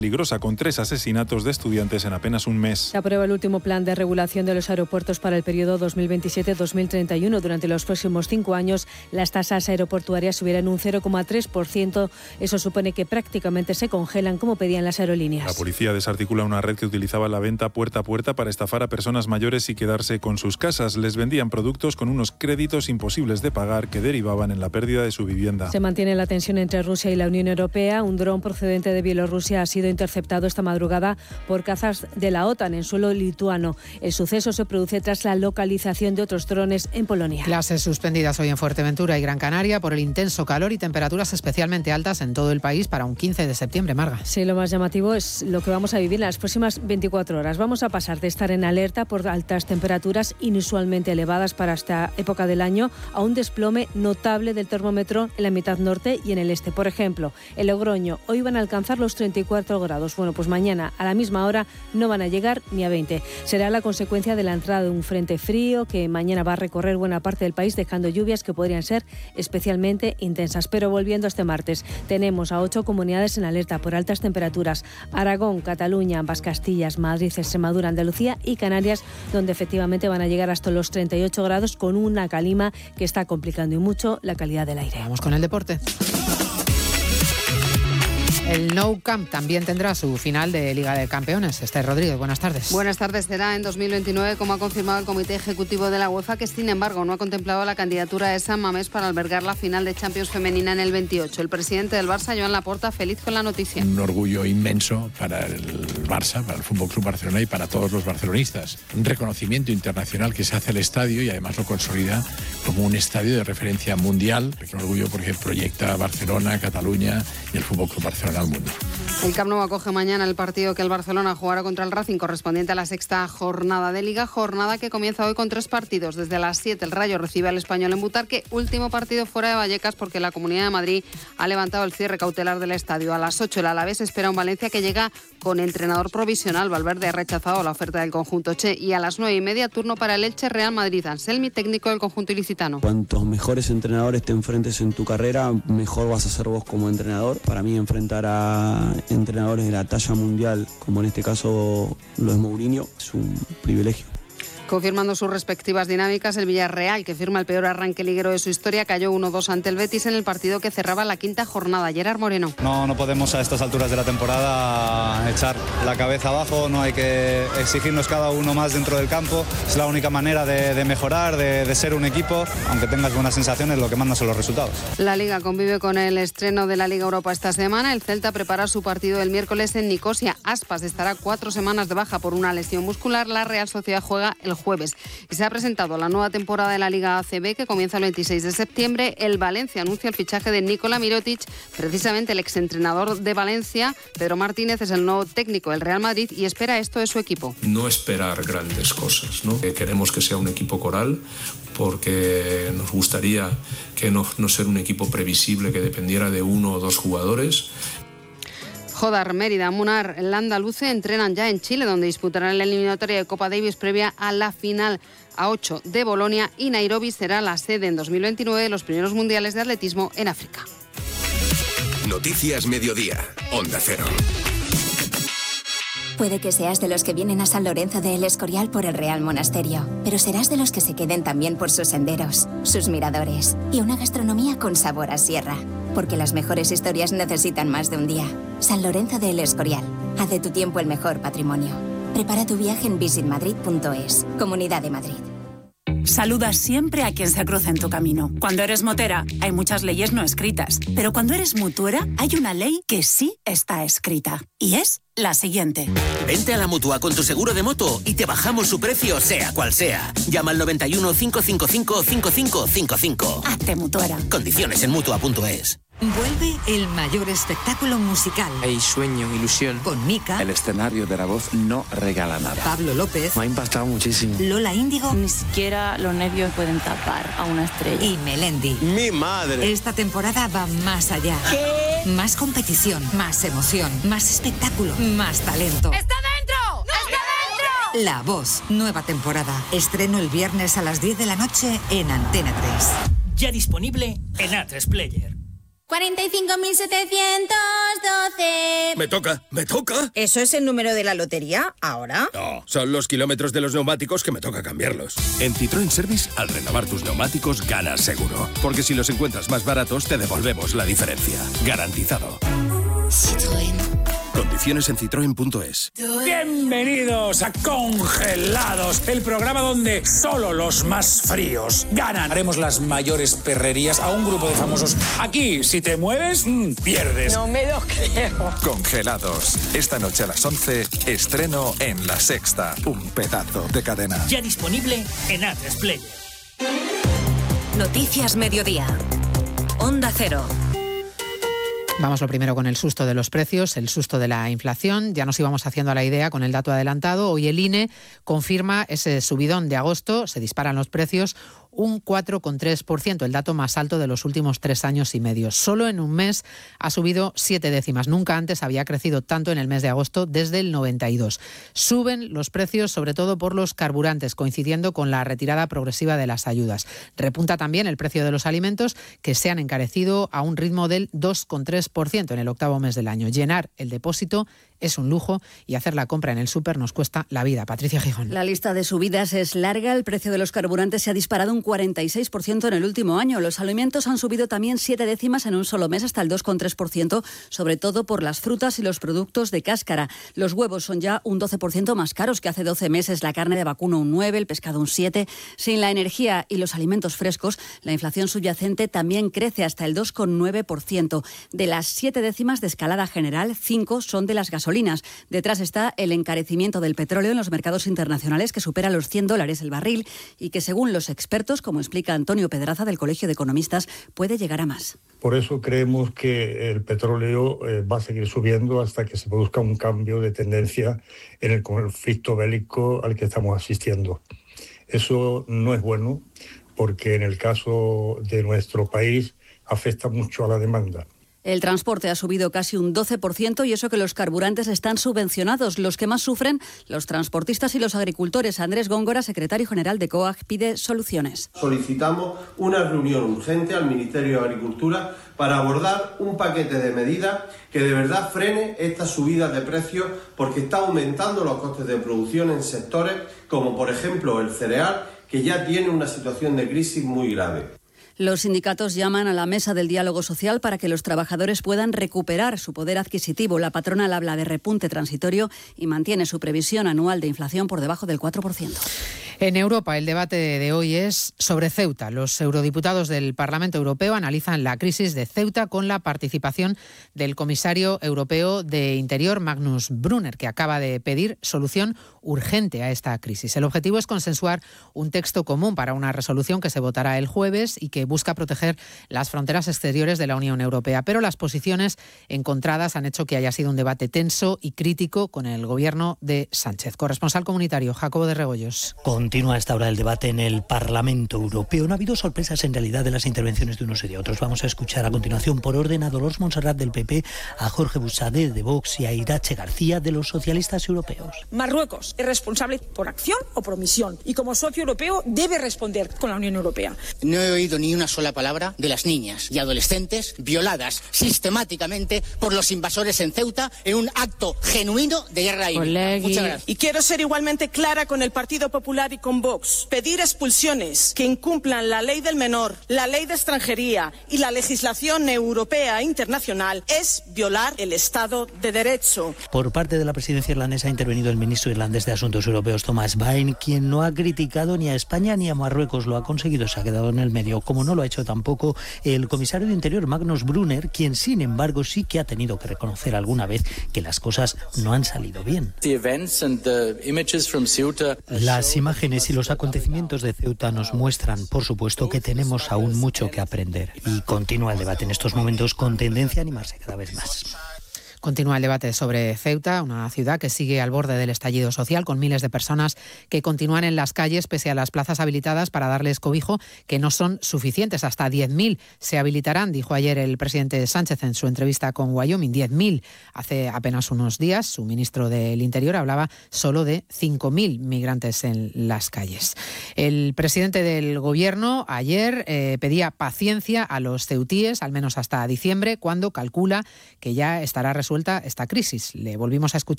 peligrosa, con 3 asesinatos de estudiantes en apenas un mes. Se aprueba el último plan de regulación de los aeropuertos para el periodo 2027-2031. Durante los próximos 5 años, las tasas aeroportuarias subirán un 0,3%. Eso supone que prácticamente se congelan, como pedían las aerolíneas. La policía desarticula una red que utilizaba la venta puerta a puerta para estafar a personas mayores y quedarse con sus casas. Les vendían productos con unos créditos imposibles de pagar que derivaban en la pérdida de su vivienda. Se mantiene la tensión entre Rusia y la Unión Europea. Un dron procedente de Bielorrusia ha sido interceptado esta madrugada por cazas de la OTAN en suelo lituano. El suceso se produce tras la localización de otros drones en Polonia. Clases suspendidas hoy en Fuerteventura y Gran Canaria por el intenso calor y temperaturas especialmente altas en todo el país para un 15 de septiembre, Marga. Sí, lo más llamativo es lo que vamos a vivir en las próximas 24 horas. Vamos a pasar de estar en alerta por altas temperaturas inusualmente elevadas para esta época del año a un desplome notable del termómetro en la mitad norte y en el este. Por ejemplo, en Logroño hoy van a alcanzar los 34 grados. Bueno, pues mañana a la misma hora no van a llegar ni a 20. Será la consecuencia de la entrada de un frente frío que mañana va a recorrer buena parte del país, dejando lluvias que podrían ser especialmente intensas. Pero volviendo a este martes, tenemos a 8 comunidades en alerta por altas temperaturas: Aragón, Cataluña, ambas Castillas, Madrid, Extremadura, Andalucía y Canarias, donde efectivamente van a llegar hasta los 38 grados con una calima que está complicando y mucho la calidad del aire. Vamos con el deporte. El Nou Camp también tendrá su final de Liga de Campeones. Esther Rodríguez, buenas tardes. Buenas tardes. Será en 2029, como ha confirmado el Comité Ejecutivo de la UEFA, que sin embargo no ha contemplado la candidatura de San Mamés para albergar la final de Champions femenina en el 28. El presidente del Barça, Joan Laporta, feliz con la noticia. Un orgullo inmenso para el Barça, para el Fútbol Club Barcelona y para todos los barcelonistas. Un reconocimiento internacional que se hace al estadio y además lo consolida como un estadio de referencia mundial. Un orgullo porque proyecta Barcelona, Cataluña y el Fútbol Club Barcelona al mundo. El Camp Nou acoge mañana el partido que el Barcelona jugará contra el Racing, correspondiente a la 6ª jornada de Liga, jornada que comienza hoy con 3 partidos. Desde las 7 el Rayo recibe al Español en Butarque, último partido fuera de Vallecas porque la Comunidad de Madrid ha levantado el cierre cautelar del estadio. A las 8 el Alavés espera un Valencia que llega con entrenador provisional. Valverde ha rechazado la oferta del conjunto Che. Y a las 9:30 turno para el Elche Real Madrid. Anselmi, técnico del conjunto ilicitano. Cuantos mejores entrenadores te enfrentes en tu carrera, mejor vas a ser vos como entrenador. Para mí enfrentar a entrenadores de la talla mundial, como en este caso lo es Mourinho, es un privilegio. Confirmando sus respectivas dinámicas, el Villarreal, que firma el peor arranque liguero de su historia, cayó 1-2 ante el Betis en el partido que cerraba la 5ª jornada. Gerard Moreno. No podemos a estas alturas de la temporada echar la cabeza abajo, no hay que exigirnos cada uno más dentro del campo. Es la única manera de mejorar, de ser un equipo. Aunque tengas buenas sensaciones, lo que manda son los resultados. La Liga convive con el estreno de la Liga Europa esta semana. El Celta prepara su partido del miércoles en Nicosia. Aspas estará 4 semanas de baja por una lesión muscular. La Real Sociedad juega el jueves. Y se ha presentado la nueva temporada de la Liga ACB, que comienza el 26 de septiembre. El Valencia anuncia el fichaje de Nikola Mirotic. Precisamente el exentrenador de Valencia, Pedro Martínez, es el nuevo técnico del Real Madrid y espera esto de su equipo. No esperar grandes cosas, ¿no? Queremos que sea un equipo coral, porque nos gustaría que no ser un equipo previsible que dependiera de 1 o 2 jugadores. Jodar, Mérida, Munar, Landa, Luce entrenan ya en Chile, donde disputarán la eliminatoria de Copa Davis previa a la final A8 de Bolonia, y Nairobi será la sede en 2029 de los primeros mundiales de atletismo en África. Noticias Mediodía, Onda Cero. Puede que seas de los que vienen a San Lorenzo de El Escorial por el Real Monasterio, pero serás de los que se queden también por sus senderos, sus miradores y una gastronomía con sabor a sierra. Porque las mejores historias necesitan más de un día. San Lorenzo de El Escorial. Haz de tu tiempo el mejor patrimonio. Prepara tu viaje en visitmadrid.es. Comunidad de Madrid. Saluda siempre a quien se cruza en tu camino. Cuando eres motera, hay muchas leyes no escritas. Pero cuando eres mutuera, hay una ley que sí está escrita. Y es la siguiente. Vente a la Mutua con tu seguro de moto y te bajamos su precio, sea cual sea. Llama al 91 555 5555. Hazte mutuera. Condiciones en Mutua.es. Vuelve el mayor espectáculo musical. Hay sueño, ilusión. Con Mika. El escenario de La Voz no regala nada. Pablo López. Me ha impactado muchísimo. Lola Índigo. Ni siquiera los nervios pueden tapar a una estrella. Y Melendi. ¡Mi madre! Esta temporada va más allá. ¿Qué? Más competición, más emoción, más espectáculo, más talento. ¡Está dentro! ¡Está dentro! La Voz, nueva temporada. Estreno el viernes a las 10 de la noche en Antena 3. Ya disponible en A3 Player. 45.712. Me toca. ¿Eso es el número de la lotería ahora? No, son los kilómetros de los neumáticos que me toca cambiarlos. En Citroën Service, al renovar tus neumáticos, ganas seguro. Porque si los encuentras más baratos, te devolvemos la diferencia. Garantizado. Citroën. Condiciones en citroen.es. Bienvenidos a Congelados, el programa donde solo los más fríos ganan. Haremos las mayores perrerías a un grupo de famosos. Aquí, si te mueves, pierdes. No me lo creo. Congelados. Esta noche a las 11, estreno en La Sexta. Un pedazo de cadena. Ya disponible en A3 Player. Noticias Mediodía. Onda Cero. Vamos lo primero con el susto de los precios, el susto de la inflación. Ya nos íbamos haciendo a la idea con el dato adelantado. Hoy el INE confirma ese subidón de agosto, se disparan los precios un 4,3%, el dato más alto de los últimos 3 años y medio. Solo en un mes ha subido 7 décimas. Nunca antes había crecido tanto en el mes de agosto desde el 92. Suben los precios sobre todo por los carburantes, coincidiendo con la retirada progresiva de las ayudas. Repunta también el precio de los alimentos, que se han encarecido a un ritmo del 2,3% en el octavo mes del año. Llenar el depósito es un lujo y hacer la compra en el súper nos cuesta la vida. Patricia Gijón. La lista de subidas es larga. El precio de los carburantes se ha disparado un 46% en el último año. Los alimentos han subido también 7 décimas en un solo mes, hasta el 2,3%, sobre todo por las frutas y los productos de cáscara. Los huevos son ya un 12% más caros que hace 12 meses, la carne de vacuno un 9%, el pescado un 7%. Sin la energía y los alimentos frescos, la inflación subyacente también crece hasta el 2,9%. De las 7 décimas de escalada general, 5 son de las gasolinas. Detrás está el encarecimiento del petróleo en los mercados internacionales, que supera los $100 el barril y que, según los expertos, como explica Antonio Pedraza del Colegio de Economistas, puede llegar a más. Por eso creemos que el petróleo va a seguir subiendo hasta que se produzca un cambio de tendencia en el conflicto bélico al que estamos asistiendo. Eso no es bueno porque en el caso de nuestro país afecta mucho a la demanda. El transporte ha subido casi un 12% y eso que los carburantes están subvencionados. Los que más sufren, los transportistas y los agricultores. Andrés Góngora, secretario general de COAG, pide soluciones. Solicitamos una reunión urgente al Ministerio de Agricultura para abordar un paquete de medidas que de verdad frene estas subidas de precios, porque está aumentando los costes de producción en sectores como, por ejemplo, el cereal, que ya tiene una situación de crisis muy grave. Los sindicatos llaman a la mesa del diálogo social para que los trabajadores puedan recuperar su poder adquisitivo. La patronal habla de repunte transitorio y mantiene su previsión anual de inflación por debajo del 4%. En Europa, el debate de hoy es sobre Ceuta. Los eurodiputados del Parlamento Europeo analizan la crisis de Ceuta con la participación del comisario europeo de Interior, Magnus Brunner, que acaba de pedir solución urgente a esta crisis. El objetivo es consensuar un texto común para una resolución que se votará el jueves y que busca proteger las fronteras exteriores de la Unión Europea. Pero las posiciones encontradas han hecho que haya sido un debate tenso y crítico con el gobierno de Sánchez. Corresponsal comunitario, Jacobo de Regoyos. Continúa a esta hora el debate en el Parlamento Europeo. No ha habido sorpresas en realidad de las intervenciones de unos y de otros. Vamos a escuchar a continuación por orden a Dolors Montserrat del PP, a Jorge Buxade de Vox y a Irache García de los socialistas europeos. Marruecos es responsable por acción o por omisión y como socio europeo debe responder con la Unión Europea. No he oído ni una sola palabra de las niñas y adolescentes violadas sistemáticamente por los invasores en Ceuta en un acto genuino de guerra híbrida. Muchas gracias. Y quiero ser igualmente clara con el Partido Popular y con Vox. Pedir expulsiones que incumplan la ley del menor, la ley de extranjería y la legislación europea e internacional es violar el Estado de Derecho. Por parte de la presidencia irlandesa ha intervenido el ministro irlandés de Asuntos Europeos, Thomas Bain, quien no ha criticado ni a España ni a Marruecos. Lo ha conseguido, se ha quedado en el medio, como no lo ha hecho tampoco el comisario de Interior, Magnus Brunner, quien sin embargo sí que ha tenido que reconocer alguna vez que las cosas no han salido bien. Las imágenes y los acontecimientos de Ceuta nos muestran, por supuesto, que tenemos aún mucho que aprender. Y continúa el debate en estos momentos con tendencia a animarse cada vez más. Continúa el debate sobre Ceuta, una ciudad que sigue al borde del estallido social, con miles de personas que continúan en las calles pese a las plazas habilitadas para darles cobijo, que no son suficientes. Hasta 10.000 se habilitarán, dijo ayer el presidente Sánchez en su entrevista con Wyoming. 10.000. Hace apenas unos días, su ministro del Interior hablaba solo de 5.000 migrantes en las calles. El presidente del Gobierno ayer pedía paciencia a los ceutíes, al menos hasta diciembre, cuando calcula que ya estará resuelta esta crisis. Le volvimos a escuchar